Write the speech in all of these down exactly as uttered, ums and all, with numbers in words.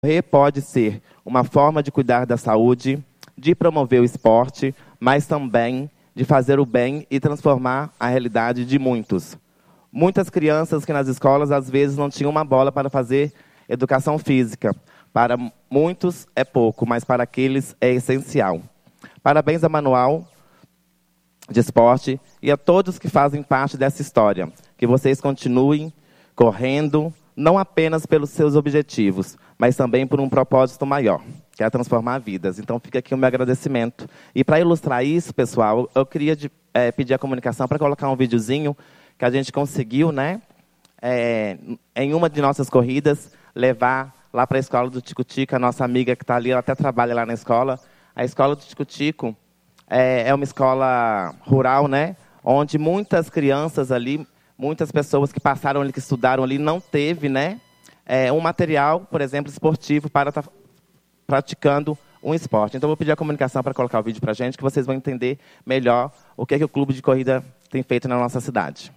Correr pode ser uma forma de cuidar da saúde, de promover o esporte, mas também de fazer o bem e transformar a realidade de muitos. Muitas crianças que nas escolas, às vezes, não tinham uma bola para fazer educação física. Para muitos é pouco, mas para aqueles é essencial. Parabéns ao Manual de Esporte e a todos que fazem parte dessa história. Que vocês continuem correndo, não apenas pelos seus objetivos, mas também por um propósito maior, que é transformar vidas. Então, fica aqui o meu agradecimento. E, para ilustrar isso, pessoal, eu queria de, é, pedir a comunicação para colocar um videozinho que a gente conseguiu, né, é, em uma de nossas corridas, levar lá para a escola do Tico-Tico, a nossa amiga que está ali, ela até trabalha lá na escola. A escola do Tico-Tico é, é uma escola rural, né, onde muitas crianças ali, muitas pessoas que passaram ali, que estudaram ali, não teve, né, é, um material, por exemplo, esportivo para estar praticando um esporte. Então, eu vou pedir a comunicação para colocar o vídeo para a gente, que vocês vão entender melhor o que, é que o Clube de Corrida tem feito na nossa cidade.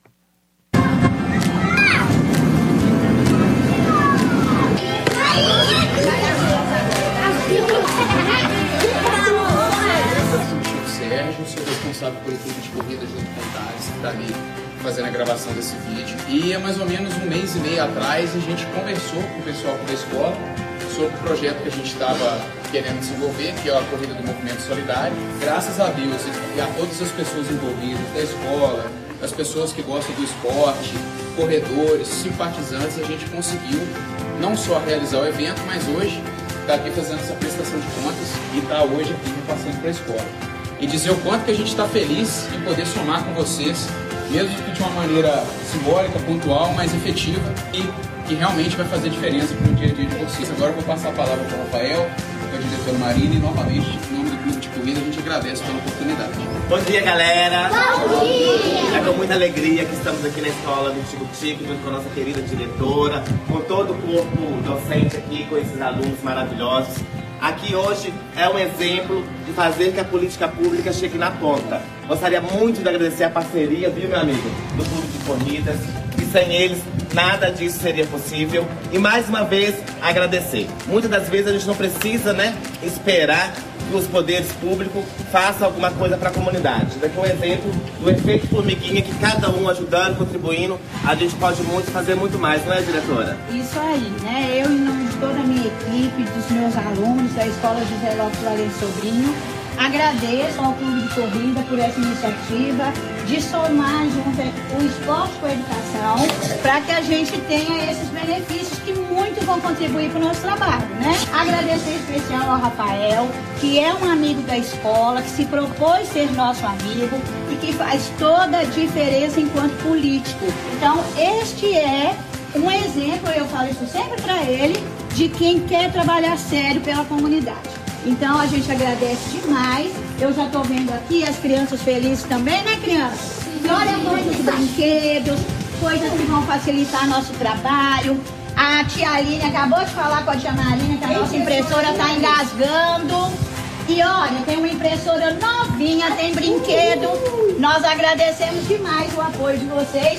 Sérgio, sou responsável pelo Clube de Corrida junto com o Thales, que está ali fazendo a gravação desse vídeo. E há mais ou menos um mês e meio atrás a gente conversou com o pessoal da escola sobre o projeto que a gente estava querendo desenvolver, que é a Corrida do Movimento Solidário. Graças a Deus e a todas as pessoas envolvidas da escola, as pessoas que gostam do esporte, corredores, simpatizantes, a gente conseguiu não só realizar o evento, mas hoje está aqui fazendo essa prestação de contas e está hoje aqui passando para a escola. E dizer o quanto que a gente está feliz em poder somar com vocês, mesmo que de uma maneira simbólica, pontual, mas efetiva e que realmente vai fazer diferença para o dia a dia de vocês. Agora eu vou passar a palavra para o Rafael, para a diretora Marina, e novamente, em nome do Clube de Corrida, a gente agradece pela oportunidade. Bom dia, galera! Bom dia! É com muita alegria que estamos aqui na escola do Tico-Tico, junto com a nossa querida diretora, com todo o corpo docente aqui, com esses alunos maravilhosos. Aqui hoje é um exemplo de fazer que a política pública chegue na ponta. Gostaria muito de agradecer a parceria, viu, meu amigo, do Clube de Corridas, e sem eles nada disso seria possível. E mais uma vez agradecer. Muitas das vezes a gente não precisa, né, esperar que os poderes públicos façam alguma coisa para a comunidade. Daqui um exemplo do efeito formiguinha, que cada um ajudando, contribuindo, a gente pode muito fazer muito mais, não é, diretora? Isso aí, né? Eu, em nome de toda a minha equipe, dos meus alunos da Escola José Lopes Lourenço Sobrinho, agradeço ao Clube de Corrida por essa iniciativa de somar junto o esporte com a educação, para que a gente tenha esses benefícios que muito vão contribuir para o nosso trabalho, né? Agradecer em especial ao Rafael, que é um amigo da escola, que se propôs ser nosso amigo e que faz toda a diferença enquanto político. Então, este é um exemplo, eu falo isso sempre para ele, de quem quer trabalhar sério pela comunidade. Então, a gente agradece demais. Eu já estou vendo aqui as crianças felizes também, né, crianças? E olha, muitos brinquedos, coisas que vão facilitar nosso trabalho. A tia Aline acabou de falar com a tia Marina que a nossa impressora está engasgando. E olha, tem uma impressora novinha, tem brinquedo. Nós agradecemos demais o apoio de vocês.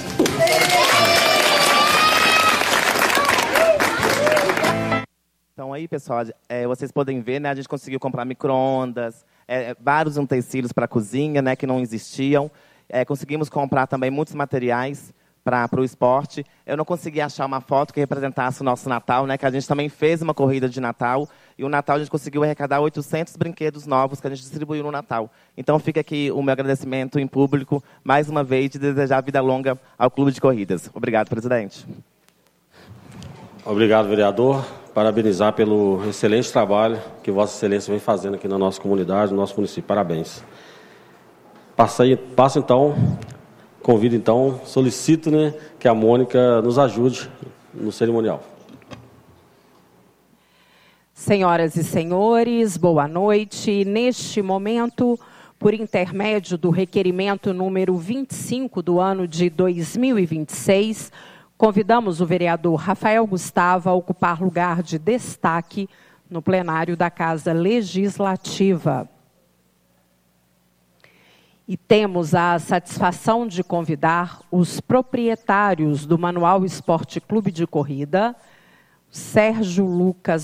Então aí, pessoal, é, vocês podem ver, né, a gente conseguiu comprar micro-ondas, é, vários utensílios para a cozinha, né, que não existiam. É, conseguimos comprar também muitos materiais para o esporte. Eu não consegui achar uma foto que representasse o nosso Natal, né, que a gente também fez uma corrida de Natal. E o Natal a gente conseguiu arrecadar oitocentos brinquedos novos que a gente distribuiu no Natal. Então fica aqui o meu agradecimento em público, mais uma vez, de desejar vida longa ao Clube de Corridas. Obrigado, presidente. Obrigado, vereador. Parabenizar pelo excelente trabalho que Vossa Excelência vem fazendo aqui na nossa comunidade, no nosso município. Parabéns. Passa, aí, passa então, convido então, solicito, né, que a Mônica nos ajude no cerimonial. Senhoras e senhores, boa noite. Neste momento, por intermédio do requerimento número vinte e cinco do ano de dois mil e vinte e seis, convidamos o vereador Rafael Gustavo a ocupar lugar de destaque no plenário da Casa Legislativa. E temos a satisfação de convidar os proprietários do Manual Esporte Clube de Corrida, Sérgio Lucas